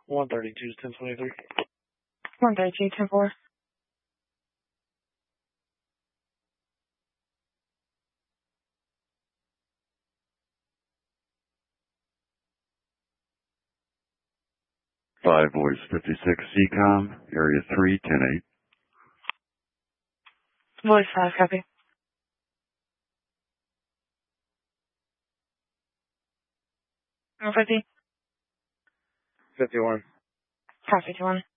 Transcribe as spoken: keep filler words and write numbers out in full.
one thirty-two, ten twenty-three. one thirty-two, ten four. Five voice fifty-six C COM, area three, ten eight. Voice five, copy. fifty. fifty-one. Copy, fifty-one.